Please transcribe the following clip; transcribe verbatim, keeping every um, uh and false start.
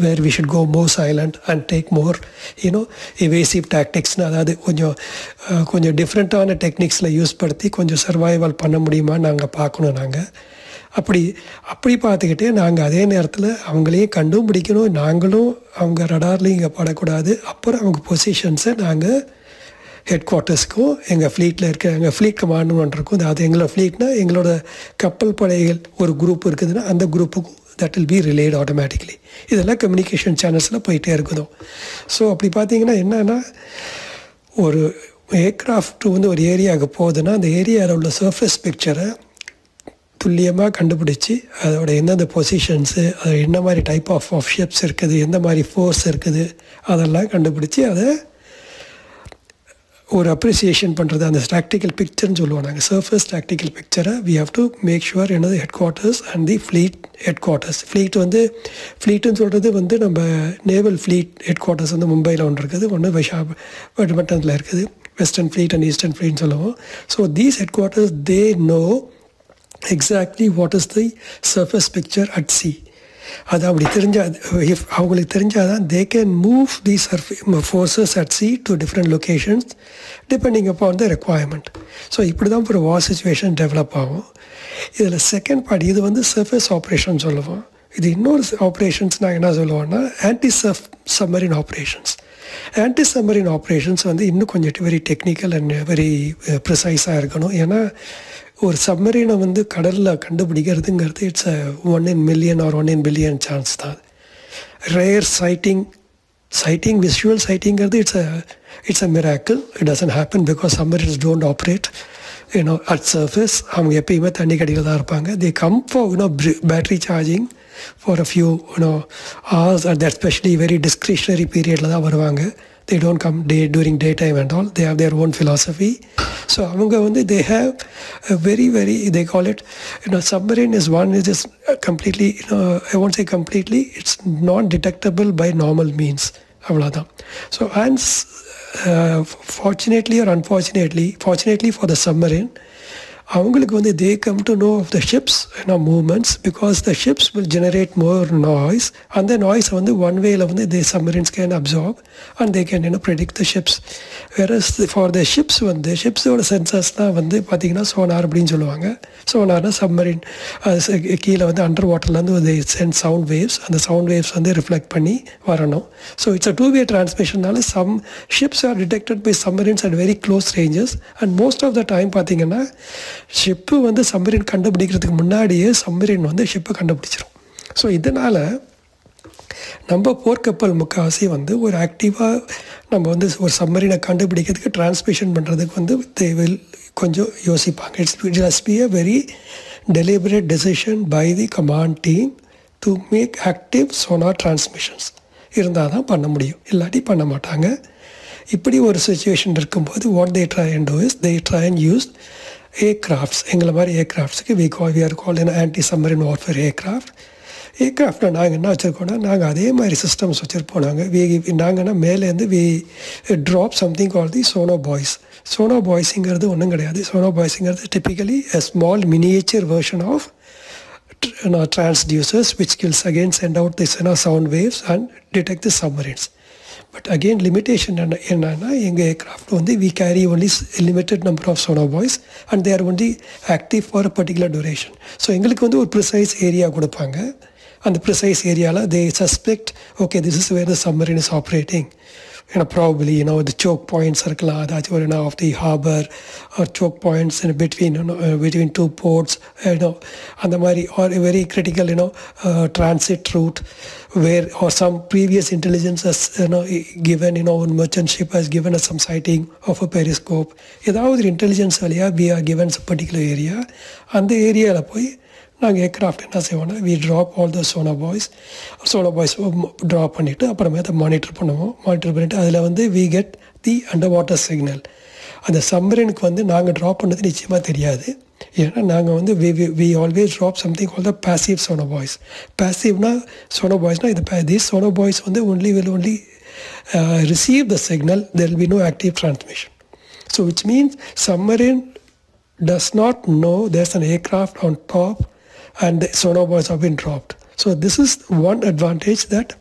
where we should go more silent and take more, you know, evasive tactics. அதாவது கொஞ்சம் கொஞ்சம் டிஃப்ரெண்ட்டான டெக்னிக்ஸில் use படுத்தி கொஞ்சம் சர்வைவல் பண்ண முடியுமா நாங்கள் பார்க்கணும். நாங்கள் அப்படி அப்படி பார்த்துக்கிட்டே நாங்கள் அதே நேரத்தில் அவங்களையும் கண்டும் பிடிக்கணும், நாங்களும் அவங்க ரடார்லையும் இங்கே படக்கூடாது. அப்புறம் அவங்க பொசிஷன்ஸை நாங்கள் ஹெட் குவார்ட்டர்ஸ்க்கும் எங்கள் ஃப்ளீட்டில் இருக்க எங்கள் ஃப்ளீட் கமாண்ட் இருக்கும். அது எங்களோட ஃப்ளீட்னா எங்களோட கப்பல் படைகள் ஒரு குரூப் இருக்குதுன்னா அந்த குரூப்புக்கும் that will be relate automatically. இதெல்லாம் கம்யூனிகேஷன் சேனல்ஸில் போயிட்டே இருக்குதோ. ஸோ அப்படி பார்த்தீங்கன்னா என்னென்னா, ஒரு ஏர்க்ராஃப்ட் வந்து ஒரு ஏரியாவுக்கு போகுதுன்னா அந்த ஏரியாவில் உள்ள சர்ஃபேஸ் பிக்சரை துல்லியமாக கண்டுபிடிச்சி அதோட எந்தெந்த பொசிஷன்ஸு, அது என்ன மாதிரி டைப் ஆஃப் ஆஃப் ஷிப்ஸ் இருக்குது, எந்த மாதிரி ஃபோர்ஸ் இருக்குது, அதெல்லாம் கண்டுபிடிச்சி அதை ஒரு அப்ரிசியேஷன் பண்ணுறது. அந்த டாக்டிக்கல் பிக்சர்னு சொல்லுவோம் நாங்கள். சர்ஃபேஸ் டாக்டிக்கல் பிக்சரை we have to make sure என்னது head quarters and the pleat head quarters. Pleat வந்து ஃப்ளீட்டுன்னு சொல்கிறது வந்து நம்ம நேவல் ஃப்ளீட் ஹெட் குவார்ட்டர்ஸ் வந்து மும்பையில் ஒன்று இருக்குது, ஒன்று விசாகப்பட்டினத்தில் இருக்குது, வெஸ்டர்ன் ஃப்ளீட் அண்ட் ஈஸ்டர்ன் ஃப்ளீட்னு சொல்லுவோம். So these head quarters they know exactly what is the surface picture at C. அது அப்படி தெரிஞ்சால் இஃப் அவங்களுக்கு தெரிஞ்சால் தான் they can move the சர்ஃபே forces at C to different locations depending upon the requirement. So இப்படி தான் ஒரு வார் சுச்சுவேஷன் டெவலப் ஆகும். இதில் செகண்ட் பார்ட் இது வந்து சர்ஃபேஸ் ஆப்ரேஷன் சொல்லுவோம். இது இன்னொரு ஆப்ரேஷன்ஸ் நாங்கள் என்ன சொல்லுவோம்னா anti sub submarine operations. Anti submarine operations வந்து இன்னும் கொஞ்சம் வெரி டெக்னிக்கல் அண்ட் வெரி ப்ரிசைஸாக இருக்கணும். ஏன்னா ஒரு சப்மரீனை வந்து கடலில் கண்டுபிடிக்கிறதுங்கிறது it's a one in million R one in billion chance தான். Rare sighting sighting visual சைட்டிங்கிறது it's a it's a miracle. It doesn't happen because submarines don't operate you know at surface. அவங்க எப்பயுமே தண்ணி கடியில் தான் இருப்பாங்க. They come for you know battery charging for a few you know hours and especially very discretionary பீரியடில் தான் வருவாங்க. They don't come day during daytime and all. They have their own philosophy. So avanga vandu they have a very very they call it, you know, submarine is one is just completely, you know, I won't say completely, it's non detectable by normal means. Avladha. So and uh, fortunately or unfortunately, fortunately for the submarine, அவங்களுக்கு வந்து they come to know of the ships, you know, movements, because the ships will generate more noise, and the noise வந்து one wayல வந்து the submarines can absorb and they can, you know, predict the ships. Whereas for the ships வந்து ஷிப்ஸோட sensors தான் வந்து பார்த்திங்கன்னா sonar அப்படின்னு சொல்லுவாங்க. சோனார்னா submarine கீழே வந்து அண்டர் வாட்டர்லேருந்து வந்து சென்ட் சவுண்ட் வேவ்ஸ், அந்த சவுண்ட் வேவ்ஸ் வந்து ரிஃப்ளெக்ட் பண்ணி வரணும். So it's a two way டிரான்ஸ்மிஷன்னால some ships R detected by submarines at very close ranges. And most of the time பார்த்திங்கன்னா ஷிப்பு வந்து சப்மரின் கண்டுபிடிக்கிறதுக்கு முன்னாடியே சப்மரின் வந்து ஷிப்பை கண்டுபிடிச்சிரும். ஸோ இதனால் நம்ம போர்க்கப்பல் முக்கால்வாசி வந்து ஒரு ஆக்டிவாக நம்ம வந்து ஒரு சப்மரினை கண்டுபிடிக்கிறதுக்கு டிரான்ஸ்மிஷன் பண்ணுறதுக்கு வந்து தேவில் கொஞ்சம் யோசிப்பாங்க. It's it must be a very deliberate decision by the command team to make active sonar transmissions இருந்தால் தான் பண்ண முடியும், இல்லாட்டி பண்ண மாட்டாங்க. இப்படி ஒரு சுச்சுவேஷன் இருக்கும்போது what they try and two is they try and use aircrafts. எங்களை மாதிரி ஏர்க்ராஃப்ட்ஸுக்கு we call we are call in anti submarine warfare aircraft. ஏர்க்ராஃப்டில் நாங்கள் என்ன வச்சுருக்கோன்னா நாங்கள் அதே மாதிரி சிஸ்டம்ஸ் வச்சுருப்போம். நாங்கள் வி நாங்கன்னா மேலேருந்து we drop something call the Sono boys. Sono பாய்ஸுங்கிறது ஒன்றும் கிடையாது. Sono பாய்ஸுங்கிறது typically a small miniature version of you know, transducers which will again send out this, you know, sound waves and detect the submarines. But again limitation என்னன்னா எங்கள் aircraft வந்து we carry only limited number of sonar buoys and they are only active for a particular duration. So எங்களுக்கு வந்து ஒரு precise area கொடுப்பாங்க. அந்த precise ஏரியாவில் they suspect okay this is where the submarine is operating. You know, probably, you know, the choke points இருக்கலாம், அதாச்சும் ஒரு of the harbor or choke points in between, you know, uh, between two ports, you know, அந்த மாதிரி or a very critical, you know, uh, transit route where or some previous intelligence has, you know, given, you know, one merchant ship has given us some sighting of a periscope. ஏதாவது ஒரு intelligence வழியாக we are given some particular area. அந்த ஏரியாவில் போய் நாங்கள் aircraft என்ன செய்வோம்னா we drop all the Sona boys Sona boys drop பண்ணிவிட்டு அப்புறமே அதை மானிட்டர் பண்ணுவோம். மானிட்டர் பண்ணிவிட்டு அதில் வந்து we get the under water signal. அந்த சப்மரினுக்கு வந்து நாங்கள் ட்ராப் பண்ணது நிச்சயமாக தெரியாது. ஏன்னா நாங்கள் வந்து we we always drop something call the passive Sona boys. பேசிவ்னா Sona பாய்ஸ்னால் இது தீஸ் சோனா பாய்ஸ் வந்து only will only receive the signal, there will be no active transmission. So which means submarine does not know there's an aircraft on top and the sonar buoys have been dropped. So this is one advantage that